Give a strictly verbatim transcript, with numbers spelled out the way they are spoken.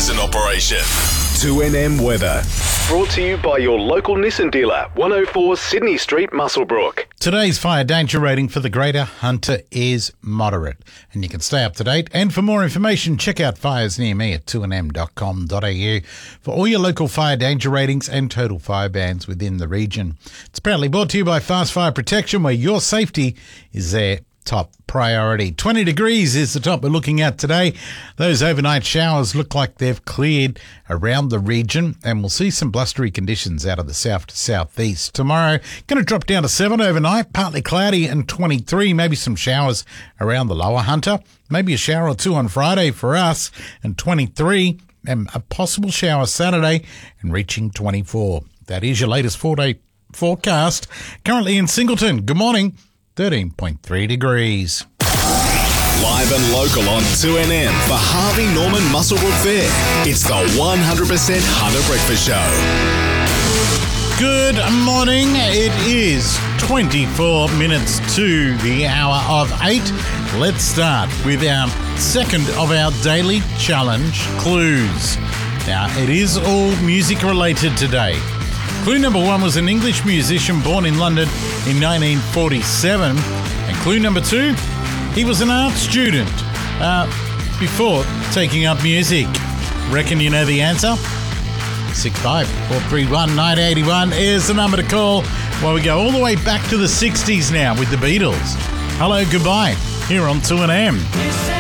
present operation. two N M weather. Brought to you by your local Nissan dealer, one oh four Sydney Street, Muswellbrook. Today's fire danger rating for the Greater Hunter is moderate. And you can stay up to date. And for more information, check out Fires Near Me at two n m dot com dot a u for all your local fire danger ratings and total fire bans within the region. It's proudly brought to you by Fast Fire Protection, where your safety is their top priority. twenty degrees is the top we're looking at today. Those overnight showers look like they've cleared around the region, and we'll see some blustery conditions out of the south to southeast. Tomorrow, going to drop down to seven overnight, partly cloudy, and twenty-three. Maybe some showers around the lower Hunter. Maybe a shower or two on Friday for us, and twenty-three. And a possible shower Saturday, and reaching twenty-four. That is your latest four-day forecast. Currently in Singleton. Good morning. thirteen point three degrees. Live and local on two N M for Harvey Norman Muswellbrook Fair. It's the one hundred percent Hunter Breakfast Show. Good morning. It is twenty-four minutes to the hour of eight. Let's start with our second of our daily challenge clues. Now, it is all music related today. Clue number one was an English musician born in London in nineteen forty-seven. And clue number two, he was an art student uh, before taking up music. Reckon you know the answer? six five four three one nine eight one is the number to call. Well, we go all the way back to the sixties now with the Beatles. Hello, goodbye, here on two N M.